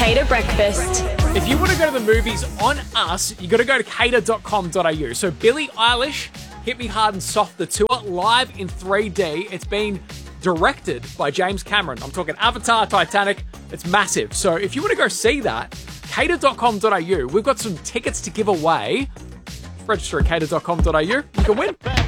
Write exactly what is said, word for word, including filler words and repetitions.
Cater Breakfast. If you want to go to the movies on us, you got to go to cater dot com dot a u. So Billie Eilish, Hit Me Hard and Soft, the tour, live in three D. It's been directed by James Cameron. I'm talking Avatar, Titanic. It's massive. So if you want to go see that, cater dot com dot a u. We've got some tickets to give away. Register at cater dot com dot a u. You can win.